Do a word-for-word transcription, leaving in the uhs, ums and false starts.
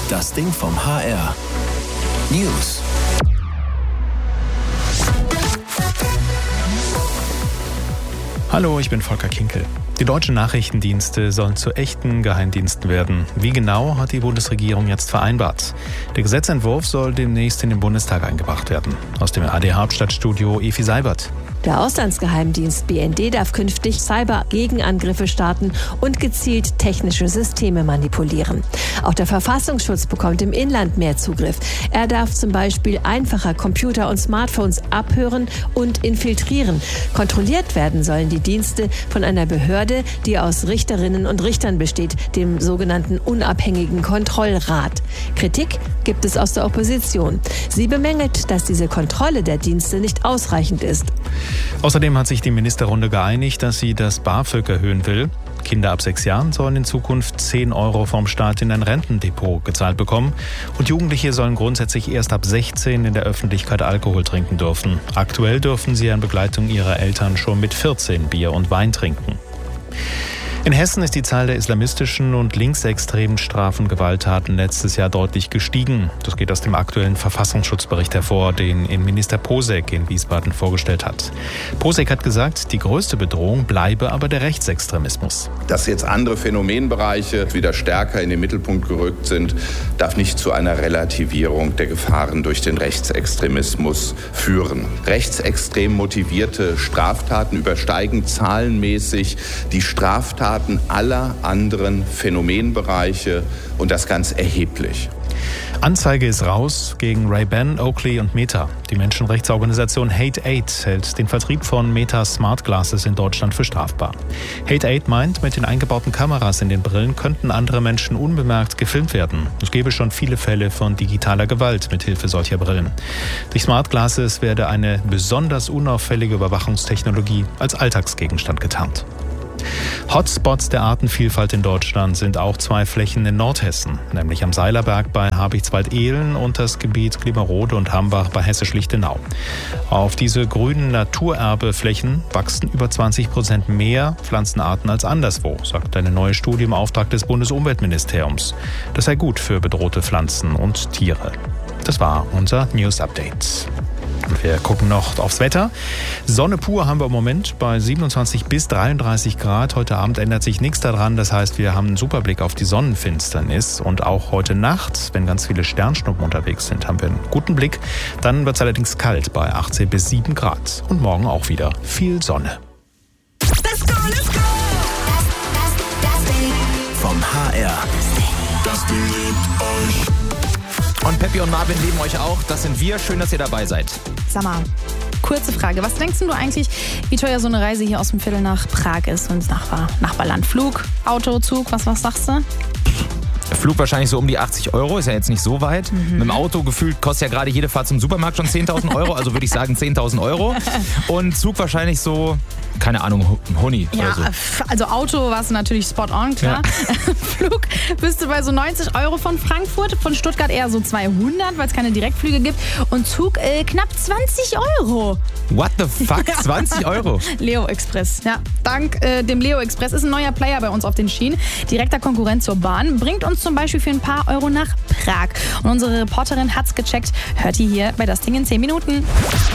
Das Ding vom H R. News. Hallo, ich bin Volker Kinkel. Die deutschen Nachrichtendienste sollen zu echten Geheimdiensten werden. Wie genau, hat die Bundesregierung jetzt vereinbart. Der Gesetzentwurf soll demnächst in den Bundestag eingebracht werden. Aus dem A R D-Hauptstadtstudio Evi Seibert. Der Auslandsgeheimdienst B N D darf künftig Cyber-Gegenangriffe starten und gezielt technische Systeme manipulieren. Auch der Verfassungsschutz bekommt im Inland mehr Zugriff. Er darf zum Beispiel einfacher Computer und Smartphones abhören und infiltrieren. Kontrolliert werden sollen die Dienste von einer Behörde, die aus Richterinnen und Richtern besteht, dem sogenannten unabhängigen Kontrollrat. Kritik gibt es aus der Opposition. Sie bemängelt, dass diese Kontrolle der Dienste nicht ausreichend ist. Außerdem hat sich die Ministerrunde geeinigt, dass sie das BAföG erhöhen will. Kinder ab sechs Jahren sollen in Zukunft zehn Euro vom Staat in ein Rentendepot gezahlt bekommen. Und Jugendliche sollen grundsätzlich erst ab sechzehn in der Öffentlichkeit Alkohol trinken dürfen. Aktuell dürfen sie in Begleitung ihrer Eltern schon mit vierzehn Bier und Wein trinken. In Hessen ist die Zahl der islamistischen und linksextremen Strafengewalttaten letztes Jahr deutlich gestiegen. Das geht aus dem aktuellen Verfassungsschutzbericht hervor, den Innenminister Posek in Wiesbaden vorgestellt hat. Posek hat gesagt, die größte Bedrohung bleibe aber der Rechtsextremismus. Dass jetzt andere Phänomenbereiche wieder stärker in den Mittelpunkt gerückt sind, darf nicht zu einer Relativierung der Gefahren durch den Rechtsextremismus führen. Rechtsextrem motivierte Straftaten übersteigen zahlenmäßig die Straftaten aller anderen Phänomenbereiche und das ganz erheblich. Anzeige ist raus gegen Ray-Ban, Oakley und Meta. Die Menschenrechtsorganisation Hate Aid hält den Vertrieb von Meta Smart Glasses in Deutschland für strafbar. Hate Aid meint, mit den eingebauten Kameras in den Brillen könnten andere Menschen unbemerkt gefilmt werden. Es gäbe schon viele Fälle von digitaler Gewalt mit Hilfe solcher Brillen. Durch Smart Glasses werde eine besonders unauffällige Überwachungstechnologie als Alltagsgegenstand getarnt. Hotspots der Artenvielfalt in Deutschland sind auch zwei Flächen in Nordhessen, nämlich am Seilerberg bei Habichtswald-Ehlen und das Gebiet Glimerode und Hambach bei Hessisch-Lichtenau. Auf diese grünen Naturerbeflächen wachsen über zwanzig Prozent mehr Pflanzenarten als anderswo, sagt eine neue Studie im Auftrag des Bundesumweltministeriums. Das sei gut für bedrohte Pflanzen und Tiere. Das war unser News Update. Wir gucken noch aufs Wetter. Sonne pur haben wir im Moment bei siebenundzwanzig bis dreiunddreißig Grad. Heute Abend ändert sich nichts daran. Das heißt, wir haben einen super Blick auf die Sonnenfinsternis. Und auch heute Nacht, wenn ganz viele Sternschnuppen unterwegs sind, haben wir einen guten Blick. Dann wird es allerdings kalt bei achtzehn bis sieben Grad. Und morgen auch wieder viel Sonne. Let's go, let's go! Das, das, das Ding vom H R. Das Ding liebt euch. Und Peppi und Marvin lieben euch auch. Das sind wir. Schön, dass ihr dabei seid. Sag mal, kurze Frage. Was denkst du eigentlich, wie teuer so eine Reise hier aus dem Viertel nach Prag ist und ins Nachbar- Nachbarland? Flug, Auto, Zug, was, was sagst du? Flug wahrscheinlich so um die achtzig Euro, ist ja jetzt nicht so weit. Mhm. Mit dem Auto gefühlt kostet ja gerade jede Fahrt zum Supermarkt schon zehntausend Euro, also würde ich sagen zehntausend Euro. Und Zug wahrscheinlich so, keine Ahnung, Huni ja, oder so. Also Auto war es natürlich spot on, klar. Ja. Flug bist du bei so neunzig Euro von Frankfurt, von Stuttgart eher so zweihundert, weil es keine Direktflüge gibt. Und Zug äh, knapp zwanzig Euro. What the fuck? zwanzig Euro? Leo Express, ja. Dank äh, dem Leo Express ist ein neuer Player bei uns auf den Schienen. Direkter Konkurrent zur Bahn. Bringt uns zum Beispiel für ein paar Euro nach Prag. Und unsere Reporterin hat's gecheckt. Hört ihr hier bei Das Ding in zehn Minuten.